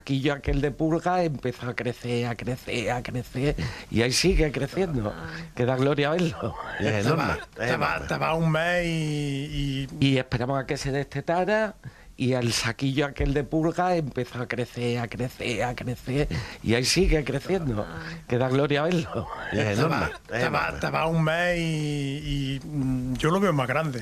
saquillo aquel de pulga empezó a crecer, y ahí sigue creciendo, que da gloria verlo. Y es enorme. Estaba un mes Y esperamos a que se destetara, y el saquillo aquel de pulga empezó a crecer, y ahí sigue creciendo, que da gloria verlo. Y es enorme. estaba un mes y yo lo veo más grande.